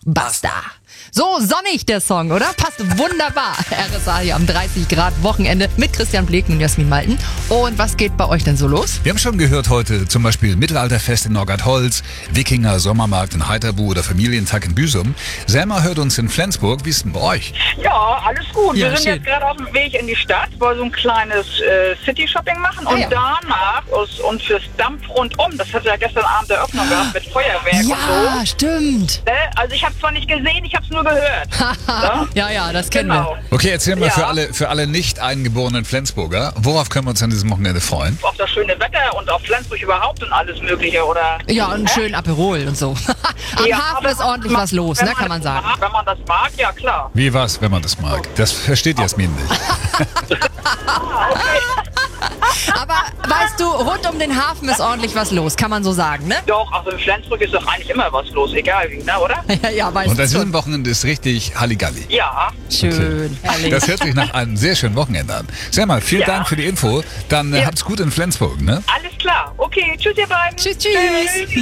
Basta. So sonnig der Song, oder? Passt wunderbar. RSA hier am 30 Grad Wochenende mit Christian Bleken und Jasmin Malten. Und was geht bei euch denn so los? Wir haben schon gehört heute zum Beispiel Mittelalterfest in Noggertholz, Wikinger Sommermarkt in Heiterbu oder Familientag in Büsum. Selma hört uns in Flensburg. Wie ist denn bei euch? Ja, alles gut. Ja, Wir sind schön. jetzt gerade auf dem Weg in die Stadt, wollen so ein kleines City-Shopping machen und ja. danach und fürs Dampf rundum, das hat ja gestern Abend Eröffnung gehabt mit Feuerwerk und Ja, so. stimmt. Also ich habe es zwar nicht gesehen, ich habe es nur gehört. Ja? Ja, das kennen Genau. Okay, erzähl mal Ja. für alle nicht eingeborenen Flensburger, worauf können wir uns an diesem Wochenende freuen? Auf das schöne Wetter und auf Flensburg überhaupt und alles Mögliche, oder? wir. Ja, und einen schönen Aperol und so. Am Ja, Hafen aber ist ordentlich was los, wenn ne, kann man das sagen. mag, wenn man das mag, ja klar. Wie was, wenn man das mag? Das versteht Jasmin nicht. Aber weißt du, rund um den Hafen ist ordentlich was los, kann man so sagen, ne? Doch, also in Flensburg ist doch eigentlich immer was los, egal wie, ne, oder? Ja, weißt Und du an schon. diesem Wochenende ist richtig Halligalli. Ja. Schön, herrlich. Das hört sich nach einem sehr schönen Wochenende an. Selma, vielen Ja. Dank für die Info. Dann Ja. habt's gut in Flensburg, ne? Alles klar. Okay, tschüss ihr beiden. Tschüss, tschüss.